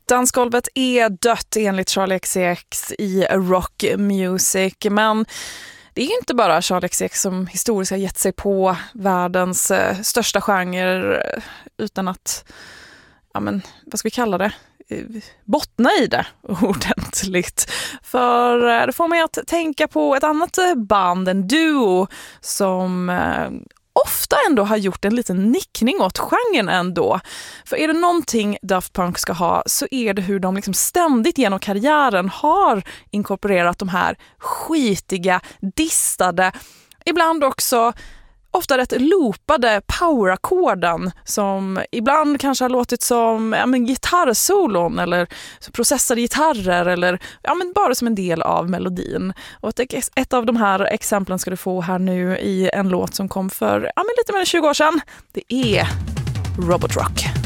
Dansgolvet är dött enligt Charli XCX i rock music, men det är ju inte bara Charli XCX som historiskt har gett sig på världens största genre utan att, ja men vad ska vi kalla det, bottna i det ordentligt. För det får mig att tänka på ett annat band, en duo som ofta ändå har gjort en liten nickning åt genren ändå. För är det någonting Daft Punk ska ha så är det hur de liksom ständigt genom karriären har inkorporerat de här skitiga, distade, ibland också ofta rätt loopade powerackorden som ibland kanske har låtit som gitarrsolon eller processade gitarrer eller bara som en del av melodin. Och ett av de här exemplen ska du få här nu i en låt som kom för lite mer än 20 år sedan. Det är Robot Rock.